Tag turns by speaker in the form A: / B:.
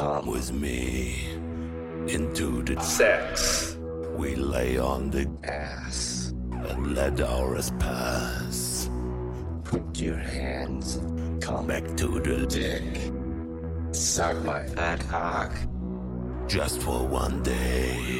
A: Come with me into the sex. We lay on the ass and let hours pass. Put your hands, come back to the dick. Suck my fat cock just for one day.